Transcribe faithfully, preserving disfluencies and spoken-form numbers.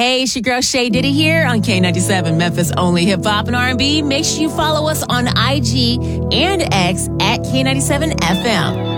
Hey, it's your girl Shay Diddy here on K ninety-seven, Memphis only hip hop and R and B. Make sure you follow us on I G and X at K ninety-seven F M.